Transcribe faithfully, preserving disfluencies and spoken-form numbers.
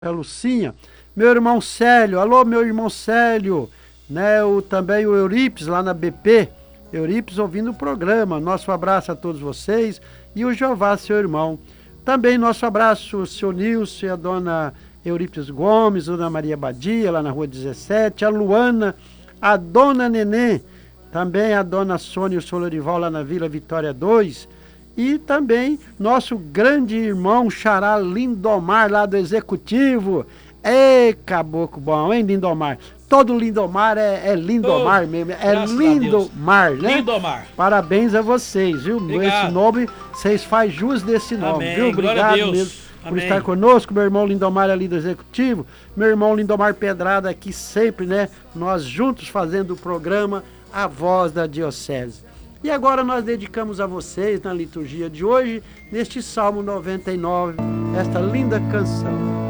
a Lucinha, meu irmão Célio, alô meu irmão Célio, né, o, também o Eurípides lá na B P, Eurípides ouvindo o programa, nosso abraço a todos vocês, e o Jeová, seu irmão. Também nosso abraço, o seu Nilson e a dona Eurípides Gomes, a dona Maria Badia, lá na rua dezessete, a Luana, a dona Nenê, também a dona Sônia e o seu Lorival lá na Vila Vitória dois, e também nosso grande irmão Xará Lindomar, lá do Executivo. Ê, caboclo bom, hein, Lindomar? Todo Lindomar é, é Lindomar oh, mesmo, é Lindomar, né? Lindomar. Parabéns a vocês, viu? Obrigado. Esse nome, vocês fazem jus desse nome, Amém. viu? Obrigado mesmo por Amém. estar conosco, meu irmão Lindomar ali do Executivo, meu irmão Lindomar Pedrada aqui sempre, né? Nós juntos fazendo o programa A Voz da Diocese. E agora nós dedicamos a vocês, na liturgia de hoje, neste Salmo noventa e nove, esta linda canção.